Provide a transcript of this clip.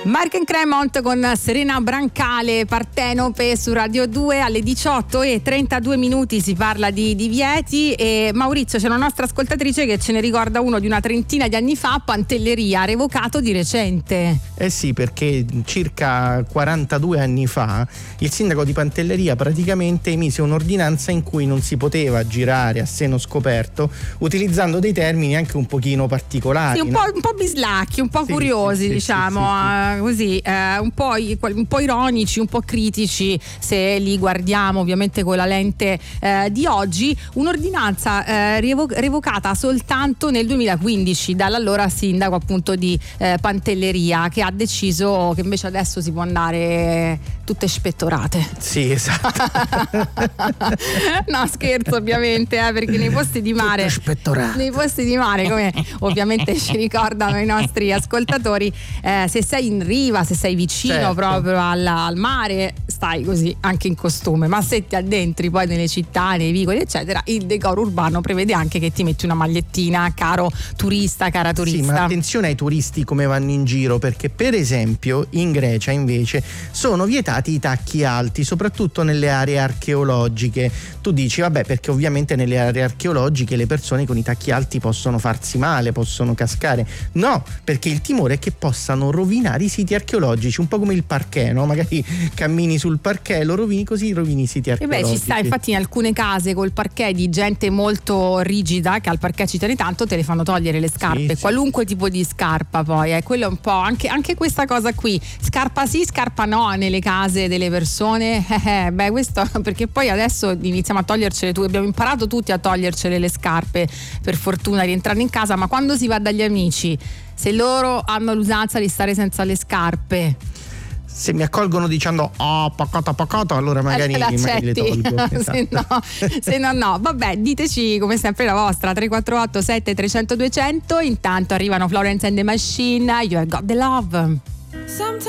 Mark and Cremont con Serena Brancale, Partenope su Radio 2 alle 18:32 si parla di divieti. E Maurizio, c'è una nostra ascoltatrice che ce ne ricorda uno di una trentina di anni fa, Pantelleria, revocato di recente. Eh sì, perché circa 42 anni fa il sindaco di Pantelleria praticamente emise un'ordinanza in cui non si poteva girare a seno scoperto utilizzando dei termini anche un pochino particolari. Sì, un po' bislacchi, un po' curiosi, diciamo. Così, un po' ironici, un po' critici, se li guardiamo ovviamente con la lente di oggi. Un'ordinanza revocata soltanto nel 2015 dall'allora sindaco appunto di Pantelleria, che ha deciso che invece adesso si può andare tutte spettorate. Sì, esatto. No, scherzo ovviamente, perché nei posti di mare, come ovviamente ci ricordano i nostri ascoltatori, se sei in riva, se sei vicino, certo, proprio al mare, stai così anche in costume, ma se ti addentri poi nelle città, nei vicoli eccetera, il decoro urbano prevede anche che ti metti una magliettina, caro turista, cara turista. Sì, ma attenzione ai turisti come vanno in giro, perché per esempio in Grecia invece sono vietati i tacchi alti, soprattutto nelle aree archeologiche. Tu dici vabbè, perché ovviamente nelle aree archeologiche le persone con i tacchi alti possono farsi male, possono cascare. No, perché il timore è che possano rovinare i siti archeologici, un po' come il parquet, no? Magari cammini sul parquet, lo rovini, così rovini i siti archeologici. E beh, ci sta, infatti in alcune case col parquet di gente molto rigida, che al parquet ci tiene tanto, te le fanno togliere le scarpe, sì, qualunque tipo di scarpa poi, quello è un po' anche questa cosa qui, scarpa sì, scarpa no nelle case delle persone, beh questo perché poi adesso iniziamo a togliercele, abbiamo imparato tutti a togliercele le scarpe, per fortuna, rientrando in casa, ma quando si va dagli amici, se loro hanno l'usanza di stare senza le scarpe, se mi accolgono dicendo paccato, allora magari le tolgo. Esatto. se no, vabbè, diteci come sempre la vostra 348 7300 200. Intanto arrivano Florence and the Machine, You Have Got the Love.